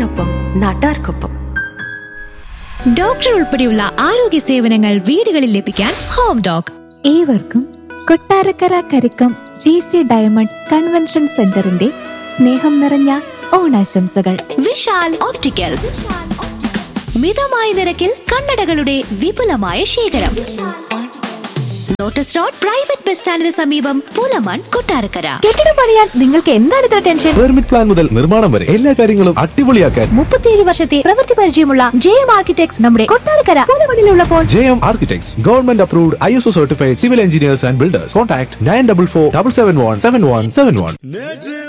നാടിനൊപ്പം നാട്ടാർക്കൊപ്പം. ഡോക്ടർ ഉൾപ്പെടെയുള്ള ആരോഗ്യ സേവനങ്ങൾ വീടുകളിൽ ലഭിക്കാൻ ഹോം ഡോക്. ഏവർക്കും Kottarakkara Karikkam GC diamond convention സെന്ററിന്റെ സ്നേഹം നിറഞ്ഞ ഓണാശംസകൾ. വിശാൽ ഓപ്റ്റിക്കൽസ്, മിതമായ നിരക്കിൽ കണ്ണടകളുടെ വിപുലമായ ശേഖരം. ലോട്ടസ് റോഡ് പ്രൈവറ്റ് ബസ് സ്റ്റാൻഡിന് സമീപം, പൂലമാൻ, കൊട്ടാരക്കര. കെട്ടിടം പണിയാൻ നിങ്ങൾക്ക് എന്താണ് ഇത്ര ടെൻഷൻ? പെർമിറ്റ് പ്ലാൻ മുതൽ നിർമ്മാണം വരെ എല്ലാ കാര്യങ്ങളും അടിപൊളിയാക്കാൻ 37 വർഷത്തെ പ്രവൃത്തി പരിചയമുള്ള JM ആർക്കിടെക്ട്സ് നമ്മുടെ Kottarakkara പൂലമണിലുള്ളപ്പോൾ. JM Architects, Government Approved, ISO Certified Civil Engineers and Builders. Contact 9447717171.